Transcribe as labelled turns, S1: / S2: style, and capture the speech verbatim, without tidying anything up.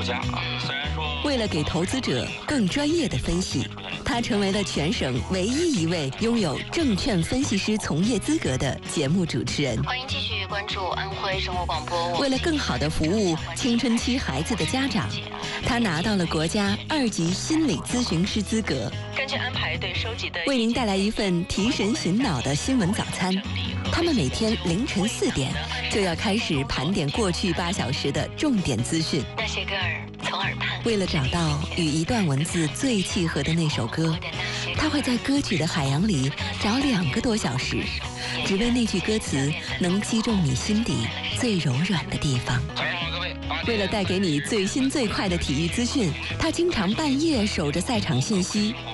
S1: 不佳啊。虽然说，
S2: 为了给投资者更专业的分析，他成为了全省唯一一位拥有证券分析师从业资格的节目主持人。
S3: 欢迎继续关注安徽生活广播。
S2: 为了更好地服务青春期孩子的家长，他拿到了国家二级心理咨询师资格。
S3: 根据安排对收集的，
S2: 为您带来一份提神醒脑的新闻早餐。他们每天凌晨四点就要开始盘点过去八小时的重点资讯。
S3: 那些歌儿从耳畔。
S2: 为了找到与一段文字最契合的那首歌，他会在歌曲的海洋里找两个多小时，只为那句歌词能击中你心底最柔软的地方。为了带给你最新最快的体育资讯，他经常半夜守着赛场信息，